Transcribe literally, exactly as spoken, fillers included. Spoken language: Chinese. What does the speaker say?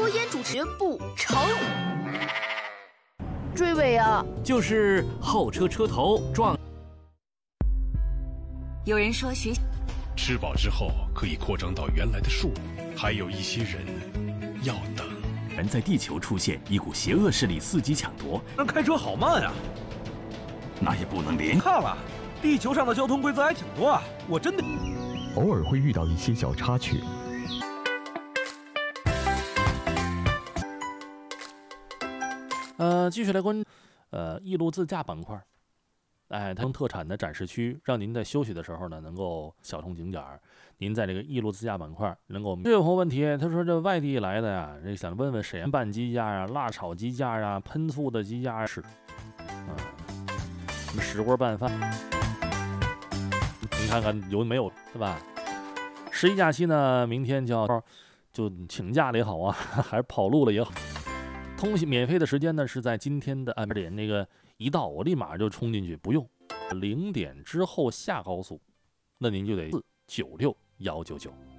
抽烟主持不成。追尾啊， 就是后车车头撞。 有人说学吃饱之后可以扩张到原来的数目，还有一些人要等。 人在地球出现一股邪恶势力伺机抢夺， 那开车好慢啊！ 那也不能连。 看了，地球上的交通规则还挺多啊，我真的。 偶尔会遇到一些小插曲。 呃，继续来关，呃，义路自驾板块。哎，它特产的展示区，让您在休息的时候呢，能够小众景点儿。您在这个义路自驾板块能够。这有朋友问题，他说这外地来的呀，这想问问沈阳拌鸡架呀、辣炒鸡架呀、喷醋的鸡架是，啊，什么石锅拌饭，你看看有没有是吧？十一假期呢，明天就要就请假了也好啊，还是跑路了也好。通行免费的时间呢是在今天的二点，那个一到我立马就冲进去，不用零点之后下高速，那您就得四九六幺九九。